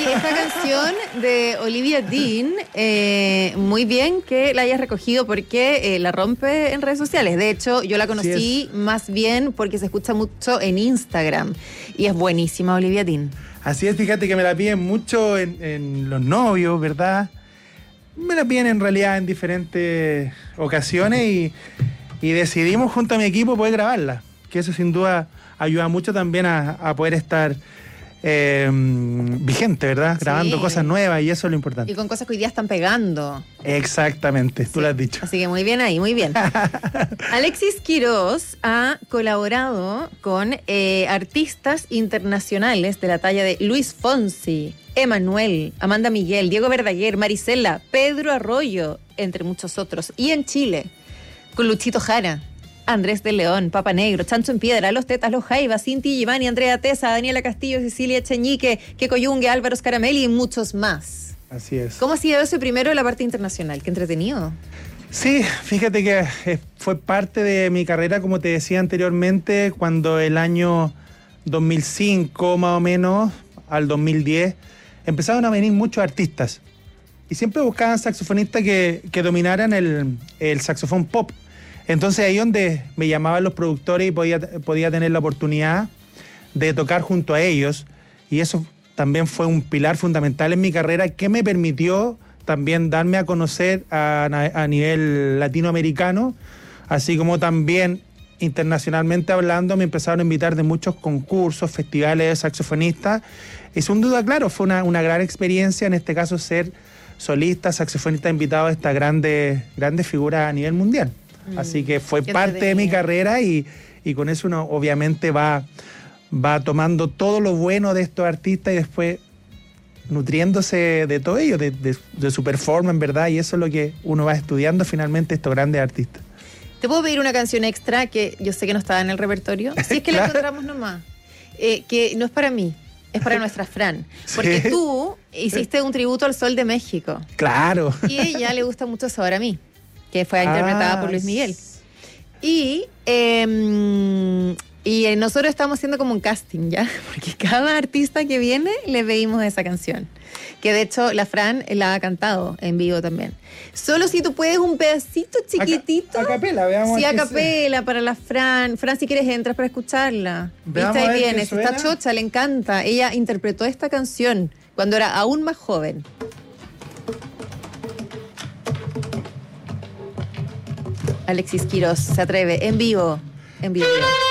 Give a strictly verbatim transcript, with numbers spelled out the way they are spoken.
esta canción de Olivia Dean, eh, muy bien que la hayas recogido porque eh, la rompe en redes sociales. De hecho, yo la conocí más bien porque se escucha mucho en Instagram. Y es buenísima Olivia Dean. Así es, fíjate que me la piden mucho en, en los novios, ¿verdad? Me la piden en realidad en diferentes ocasiones y, y decidimos junto a mi equipo poder grabarla. Que eso sin duda ayuda mucho también a, a poder estar eh, vigente, ¿verdad? Sí. Grabando cosas nuevas y eso es lo importante. Y con cosas que hoy día están pegando. Exactamente, tú sí. lo has dicho. Así que muy bien ahí, muy bien. Alexis Quiroz ha colaborado con eh, artistas internacionales de la talla de Luis Fonsi, Emanuel, Amanda Miguel, Diego Verdaguer, Marisela, Pedro Arroyo, entre muchos otros. Y en Chile, con Luchito Jara, Andrés de León, Papa Negro, Chancho en Piedra, Los Tetas, Los Jaivas, Cinti Giovanni, Andrea Tesa, Daniela Castillo, Cecilia Cheñique, Keco Yungue, Álvaro Scaramelli y muchos más. Así es. ¿Cómo ha sido eso primero en la parte internacional? Qué entretenido. Sí, fíjate que fue parte de mi carrera, como te decía anteriormente, cuando el año dos mil cinco más o menos, al dos mil diez, empezaron a venir muchos artistas. Y siempre buscaban saxofonistas que, que dominaran el, el saxofón pop. Entonces ahí donde me llamaban los productores y podía, podía tener la oportunidad de tocar junto a ellos. Y eso también fue un pilar fundamental en mi carrera que me permitió también darme a conocer a, a nivel latinoamericano, así como también internacionalmente hablando me empezaron a invitar de muchos concursos, festivales de saxofonistas. Y sin duda, claro, fue una, una gran experiencia, en este caso ser solista, saxofonista invitado a estas grandes, grandes figuras a nivel mundial. Así que fue parte de mi carrera y, y con eso uno obviamente va, va tomando todo lo bueno de estos artistas y después nutriéndose de todo ello, de, de, de su performance, ¿verdad? Y eso es lo que uno va estudiando finalmente estos grandes artistas. ¿Te puedo pedir una canción extra que yo sé que no estaba en el repertorio? Si es que claro. La encontramos nomás. Eh, que no es para mí, es para nuestra Fran. Porque ¿sí? Tú hiciste un tributo al Sol de México. Claro. Y a ella le gusta mucho Sabor a mí, que fue interpretada ah, por Luis Miguel. Y, eh, y nosotros estamos haciendo como un casting, ¿ya? Porque cada artista que viene le pedimos esa canción. Que de hecho la Fran la ha cantado en vivo también. Solo si tú puedes un pedacito chiquitito. A, a capela, veamos. Sí, a capela para la Fran. Fran, si quieres entras para escucharla. Viste, ahí viene. Está chocha, le encanta. Ella interpretó esta canción cuando era aún más joven. Alexis Quiroz se atreve en vivo, en vivo.